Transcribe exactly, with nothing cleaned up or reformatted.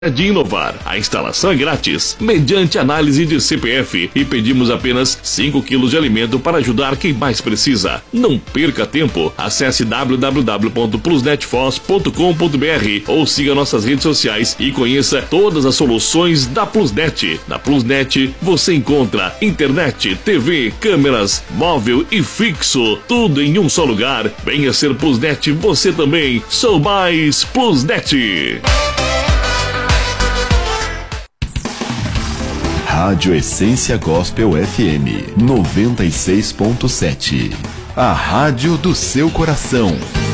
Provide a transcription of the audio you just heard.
de inovar. A instalação é grátis, mediante análise de C P F, e pedimos apenas cinco quilos de alimento para ajudar quem mais precisa. Não perca tempo. Acesse w w w ponto plusnetfos ponto com ponto b r ou siga nossas redes sociais e conheça todas as soluções da Plusnet. Na Plusnet você encontra internet, T V, câmeras, móvel e fixo, tudo em um só lugar. Venha ser Plusnet você também. Sou mais Plusnet. Rádio Essência Gospel F M noventa e seis ponto sete. A rádio do seu coração.